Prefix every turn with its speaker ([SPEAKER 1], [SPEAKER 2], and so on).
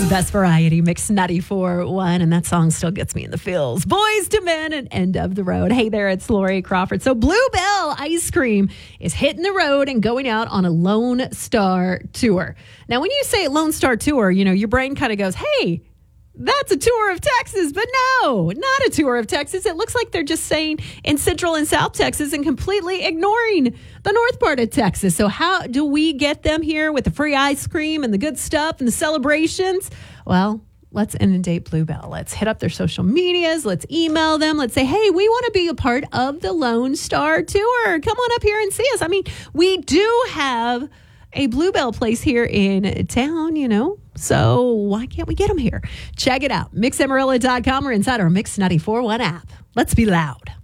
[SPEAKER 1] best variety, Mix 94.1, and that song still gets me in the feels. Boys to Men and End of the Road. Hey there, it's Lori Crawford. So Bluebell Ice Cream is hitting the road and going out on a Lone Star tour. Now, when you say Lone Star tour, you know, your brain kind of goes, hey, that's a tour of Texas, but no, not a tour of Texas. It looks like they're just saying in Central and South Texas and completely ignoring the north part of Texas. So how do we get them here with the free ice cream and the good stuff and the celebrations? Well, let's inundate Bluebell. Let's hit up their social medias. Let's email them. Let's say, hey, we want to be a part of the Lone Star tour. Come on up here and see us. I mean, we do have a Bluebell place here in town, you know, so why can't we get them here? Check it out. MixAmarillo.com or inside our Mix 94.1 app. Let's be loud.